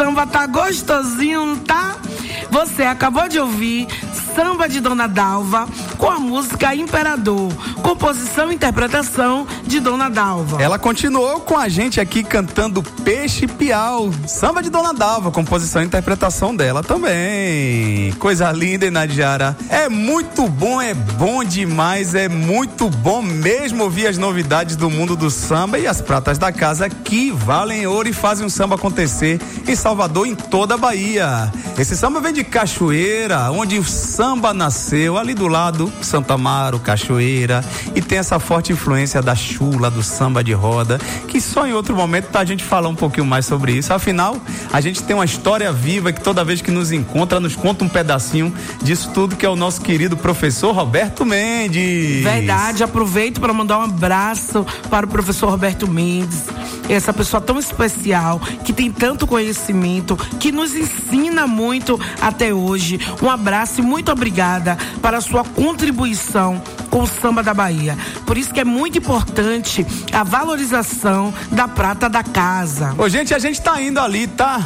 samba tá gostosinho, tá? Você acabou de ouvir Samba de Dona Dalva com a música Imperador, composição e interpretação de Dona Dalva. Ela continuou com a gente aqui cantando Peixe Piau, Samba de Dona Dalva, composição e interpretação dela também. Coisa linda, hein, Nadiara? É muito bom, é bom demais, é muito bom mesmo ouvir as novidades do mundo do samba e as pratas da casa que valem ouro e fazem o samba acontecer em Salvador, em toda a Bahia. Esse samba vem de Cachoeira, onde o samba nasceu, ali do lado, Santo Amaro, Cachoeira, e tem essa forte influência da chula, do samba de roda, que só em outro momento tá a gente falar um pouquinho mais sobre isso. Afinal, a gente tem uma história viva que toda vez que nos encontra, nos conta um pedacinho disso tudo, que é o nosso querido professor Roberto Mendes. Verdade, aproveito para mandar um abraço para o professor Roberto Mendes, essa pessoa tão especial, que tem tanto conhecimento, que nos ensina muito até hoje. Um abraço e muito obrigada para a sua contribuição com o samba da Bahia. Por isso que é muito importante a valorização da prata da casa. Ô, gente, a gente tá indo ali, tá?